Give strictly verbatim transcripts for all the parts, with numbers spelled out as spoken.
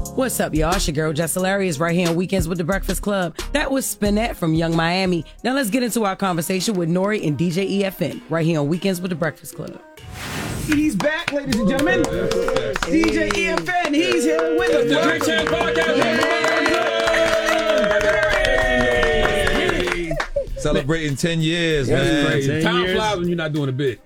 What's up, y'all? It's your girl, Jess Hilarious, right here on Weekends with the Breakfast Club. That was Spinette from Young Miami. Now let's get into our conversation with Nori and D J E F N, right here on Weekends with the Breakfast Club. He's back, ladies and gentlemen. D J E F N, he's here with us. The Drink Champ Podcast. Celebrating ten years, That's man. crazy. Time flies when you're not doing a bit.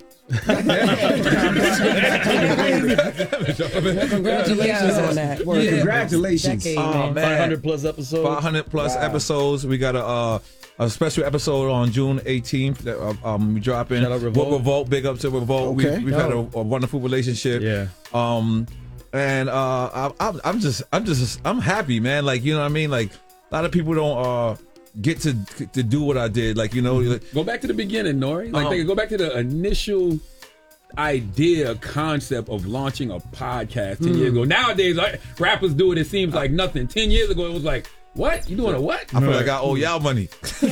Congratulations on that. Well, yeah, congratulations. Decade, Oh, man. five hundred plus episodes. five hundred plus Wow. episodes. We got a uh, a special episode on June eighteenth that uh, um, we dropping. Shout out Revolt. What Revolt, big up to Revolt. Okay. We, we've had a, a wonderful relationship. Yeah. Um, and uh, I, I'm, I'm just, I'm just, I'm happy, man. Like, you know what I mean? Like, a lot of people don't uh get to to do what I did. Like, you know, like, Go back to the beginning, Nori. Like, Um, they go back to the initial idea, concept of launching a podcast ten years ago. Nowadays, like, rappers do it. It seems like nothing. Ten years ago, it was like, what? You doing a what? I feel like I owe y'all money.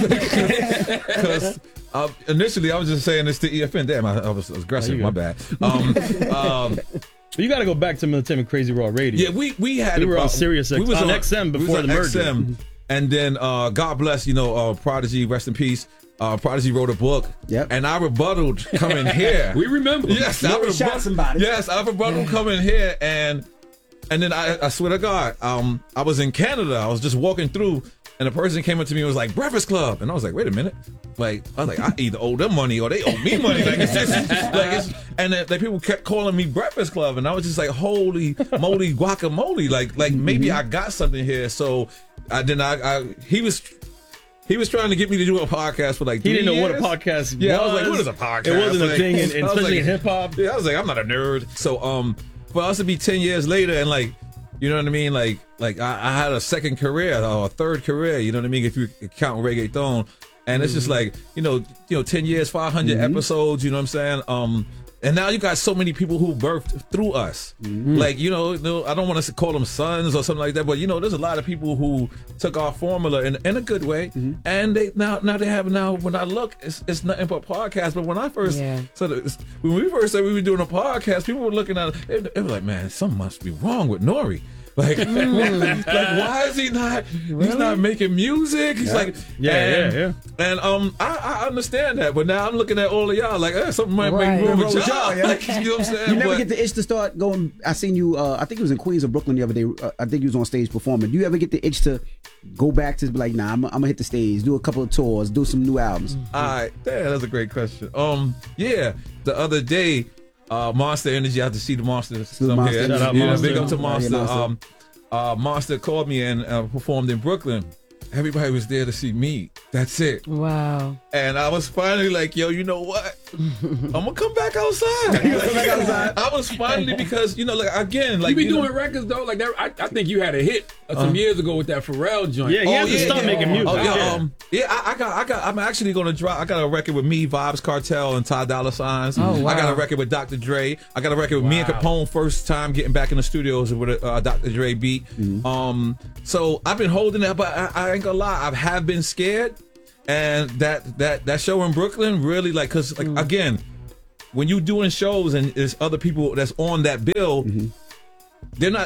Because uh, initially I was just saying this to E F N. Damn, I, I was aggressive. Oh, My you bad. Um, um, You got to go back to Militant Crazy Raw Radio. yeah, we we had We were about- on Sirius X- we was on X M we was before on the merger. X M. And then uh, God bless, you know, uh, Prodigy, rest in peace. Uh, Prodigy wrote a book. Yep. And I rebutted coming here. We remember. Yes, I Never rebut- shot somebody. Yes, I rebutted coming here, and and then I, I swear to God, um, I was in Canada. I was just walking through, and a person came up to me and was like, "Breakfast Club," and I was like, "Wait a minute." Like, I was like, I either owe them money or they owe me money. Like, it's just, like, it's, and then like, people kept calling me Breakfast Club, and I was just like, holy moly, guacamole! Like, like maybe I got something here. So, I then I, I he was. He was trying to get me to do a podcast for like He three didn't know years. what a podcast Yeah, I was. was like, what is a podcast? It wasn't a Like, thing, in, I was especially like- in hip hop. Yeah, I was like, I'm not a nerd. So, um, for us to be ten years later and like, you know what I mean? Like, like I, I had a second career or a third career. You know what I mean? If you count reggaeton, and it's just like, you know, you know, ten years, five hundred episodes. You know what I'm saying? Um. And now you got so many people who birthed through us. Like, you know, no, I don't want to call them sons or something like that, but, you know, there's a lot of people who took our formula in, in a good way. And they now now they have, now when I look, it's, it's nothing but podcasts. But when I first, Yeah. so the, when we first said we were doing a podcast, people were looking at it, it, it was like, man, something must be wrong with Nori. Like, like, why is he not? He's not making music. He's like, Yeah, and, yeah, yeah. And um, I, I understand that, but now I'm looking at all of y'all like, eh, something might Right. be wrong with Wrong with y'all. y'all, yeah. Like, you know what I'm saying? You never But- get the itch to start going. I seen you. Uh, I think it was in Queens or Brooklyn the other day. Uh, I think you was on stage performing. Do you ever get the itch to go back to be like, nah, I'm, I'm gonna hit the stage, do a couple of tours, do some new albums? All right, yeah, that's a great question. Um, yeah, the other day, uh, Monster Energy. I have to see the Monster. Salute Monster. Shout out yeah, Monster. big up to Yeah, Monster. Monster. Um, uh, Monster called me and uh, performed in Brooklyn. Everybody was there to see me. That's it. Wow. And I was finally like, yo, you know what? I'm gonna come back outside. come back outside? I was finally, because, you know, like, again, like, You be you know- doing records though, like that. I, I think you had a hit uh, some years ago with that Pharrell joint. Yeah, he has to stop making music. Oh yeah, Yeah. um, yeah. I, I got, I got. I'm actually gonna drop. I got a record with me, Vibes Cartel, and Ty Dolla Signs. Oh, I got wow. a record with Doctor Dre. I got a record with me and Wow. Capone. First time getting back in the studios with a uh, Doctor Dre beat. Um, so I've been holding that, but I, I ain't gonna lie. I have been scared, and that that that show in Brooklyn really, like, cause like again, when you doing shows and there's other people that's on that bill, they're not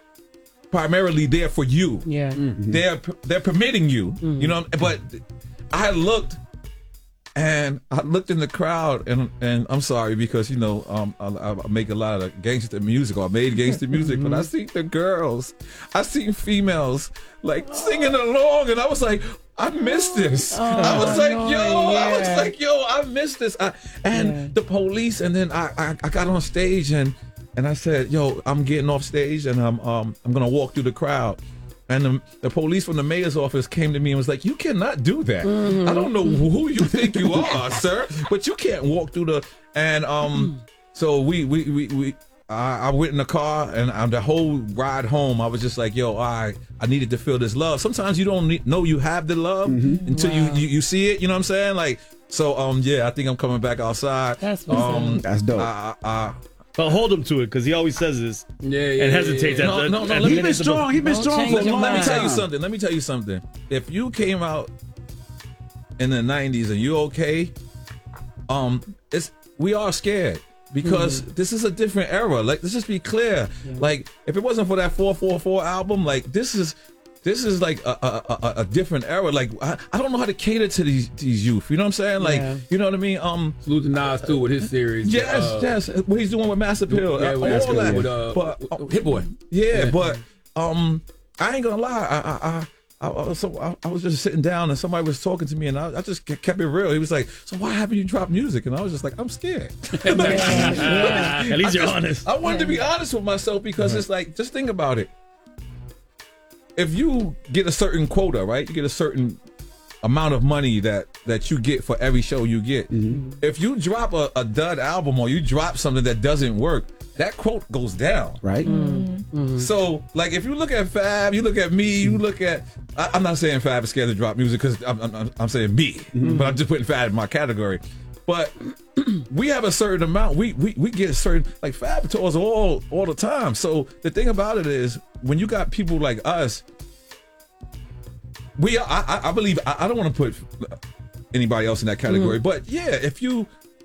primarily there for you. Yeah. They're they're permitting you, you know. But I looked, and I looked in the crowd, and and I'm sorry because you know um I, I make a lot of gangster music, or I made gangster music, but I see the girls, I see females like singing along, and I was like, I missed this. I was like, no, yo, I was yeah. like, yo, I missed this. I, and Yeah. the police, and then I, I I got on stage and. And I said, "Yo, I'm getting off stage, and I'm um I'm gonna walk through the crowd." And the, the police from the mayor's office came to me and was like, "You cannot do that. I don't know who you think you are, sir, but you can't walk through the." And um, so we we we we. I, I went in the car, and um, the whole ride home, I was just like, "Yo, I I needed to feel this love." Sometimes you don't need, know you have the love until Wow. you, you you see it. You know what I'm saying? Like, so um, yeah, I think I'm coming back outside. That's what's um, up. That's dope. I, I, I, But hold him to it, because he always says this Yeah, yeah, and yeah, hesitates yeah. at No, the no, no, at let me He the been minutes of- strong. He been Don't strong change for a your long Let me mind. tell you time. something. Let me tell you something. If you came out in the nineties and you okay, um, it's we are scared. because mm. this is a different era. Like, let's just be clear. Yeah. Like, if it wasn't for that four four four album, like this is this is like a a, a, a different era. Like, I, I don't know how to cater to these these youth. You know what I'm saying? Like, yeah. you know what I mean? Um, salute to Nas too with his series. Yes, uh, yes. What he's doing with Master Pill, yeah, uh, with, all that. With, uh, but uh, Hit Boy. Yeah, yeah, but um, I ain't gonna lie. I I. I I, I, so I, I was just sitting down and somebody was talking to me and I, I just kept it real. He was like, "So why haven't you dropped music?" And I was just like, "I'm scared." yeah, yeah. At least I you're just, honest. I wanted yeah. to be honest with myself because right. it's like, just think about it. If you get a certain quota, right? You get a certain amount of money that that you get for every show you get. Mm-hmm. If you drop a, a dud album or you drop something that doesn't work, that quote goes down. Right. Mm-hmm. Mm-hmm. So, like, if you look at Fab, you look at me, you look at, I, I'm not saying Fab is scared to drop music because I'm, I'm, I'm saying me, mm-hmm. but I'm just putting Fab in my category. But we have a certain amount, we we, we get a certain, like Fab tours all, all the time. So the thing about it is, when you got people like us, we, I, I, I believe, I, I don't want to put anybody else in that category, mm-hmm. but yeah, if you,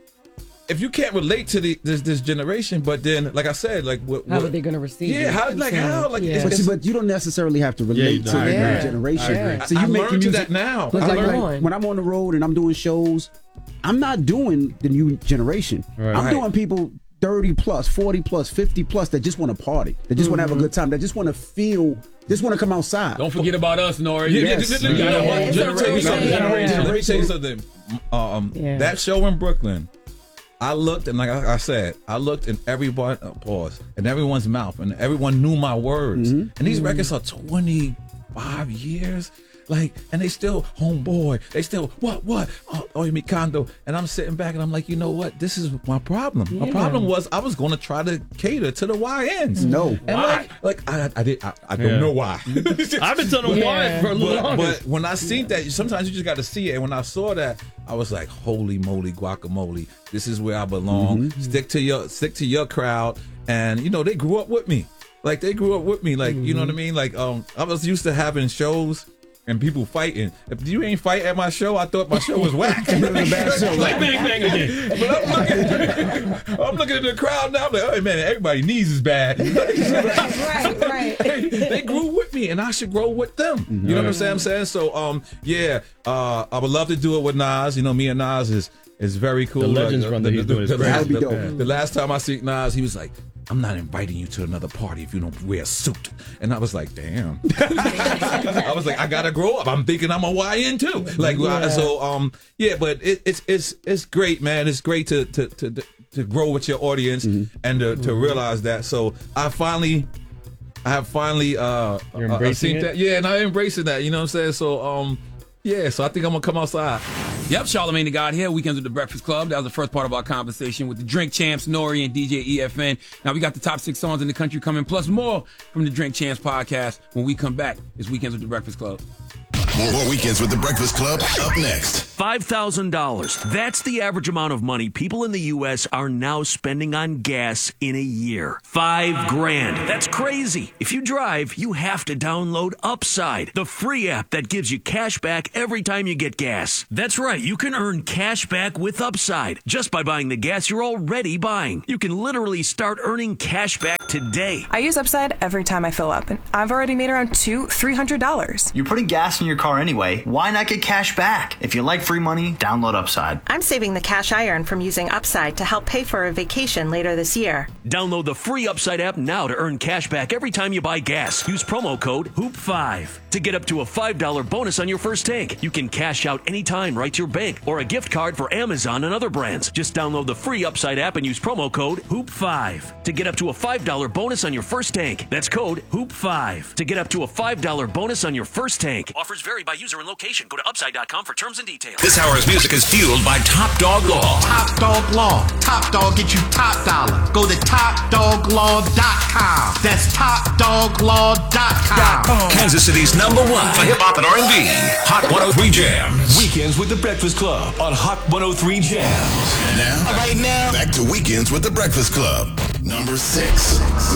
if you can't relate to the, this this generation, but then, like I said, like what, how what, are they going to receive? Yeah, it? how like how like. Yeah. It's, but, it's, but you don't necessarily have to relate yeah, to the yeah. new generation. I, so you I make learned music that now. Like, like, like, when I'm on the road and I'm doing shows, I'm not doing the new generation. Right. I'm Right. doing people thirty plus, forty plus, fifty plus that just want to party, that just mm-hmm. want to have a good time, that just want to feel, just want to come outside. Don't forget about us, Nori. Yeah, Yes. yeah, yeah, yeah, yeah. Yeah, Let me tell you something. generation. Let me tell you something. Um, Yeah. that show in Brooklyn, I looked and like I, I said, I looked in everyone uh, pause in everyone's mouth, and everyone knew my words. Mm-hmm. And these mm-hmm. records are twenty-five years. Like, and they still, homeboy, they still, what, what? Oh, oh, you mean Kondo. And I'm sitting back and I'm like, you know what? This is my problem. Yeah. My problem was I was going to try to cater to the Y Ns. No. And Why? like, like I, I did, I, I don't Yeah. know why. I've been telling them Yeah. why for a little But, longer. but when I seen that, sometimes you just got to see it. And when I saw that, I was like, "Holy moly, guacamole! This is where I belong." Mm-hmm. Stick to your, stick to your crowd, and you know they grew up with me. Like they grew up with me. Like mm-hmm. you know what I mean. Like um, I was used to having shows and people fighting. If you ain't fight at my show, I thought my show was whack. It was a bad show. Like bang bang again. But I'm looking, I'm looking at the crowd now. I'm like, oh man, everybody's knees is bad. right, right. they, they grew with me, and I should grow with them. Mm-hmm. You know what I'm saying? I'm saying so. Um, yeah. Uh, I would love to do it with Nas. You know, me and Nas is is very cool. The legends like, run the, that he's the, doing is the, crazy. That would be the, dope. the last time I see Nas, he was like, "I'm not inviting you to another party if you don't wear a suit." And I was like, damn. I was like, I gotta grow up. I'm thinking I'm a Y N too. Like, Yeah. so, um, yeah, but it, it's it's it's great, man. It's great to to to, to grow with your audience mm-hmm. and to, to realize that. So I finally, I have finally uh, You're uh, embracing seen it? that. Yeah, and I'm embracing that. You know what I'm saying? So, um, yeah. So I think I'm gonna come outside. Yep, Charlamagne the God here, Weekends with the Breakfast Club. That was the first part of our conversation with the Drink Champs, Nori and D J E F N. Now we got the top six songs in the country coming, plus more from the Drink Champs podcast. When we come back, it's Weekends with the Breakfast Club. More, more Weekends with the Breakfast Club up next. five thousand dollars. That's the average amount of money people in the U S are now spending on gas in a year. Five grand. That's crazy. If you drive, you have to download Upside, the free app that gives you cash back every time you get gas. That's right. You can earn cash back with Upside just by buying the gas you're already buying. You can literally start earning cash back today. I use Upside every time I fill up, and I've already made around two, three hundred dollars. You're putting gas in your car anyway. Why not get cash back? If you like free money, download Upside. I'm saving the cash I earn from using Upside to help pay for a vacation later this year. Download the free Upside app now to earn cash back every time you buy gas. Use promo code hoop five to get up to a five dollars bonus on your first tank. You can cash out anytime right to your bank or a gift card for Amazon and other brands. Just download the free Upside app and use promo code hoop five to get up to a five dollars bonus on your first tank. That's code hoop five to get up to a five dollars bonus on your first tank. Offers vary by user and location. Go to upside dot com for terms and details. This hour's music is fueled by Top Dog Law. Top Dog Law. Top Dog get you top dollar. Go to top dog law dot com. That's top dog law dot com. Kansas City's number one for hip hop and R and B. Hot one oh three Jams. Weekends with the Breakfast Club on Hot one oh three Jams. Now, Right now, back to Weekends with the Breakfast Club. Number six.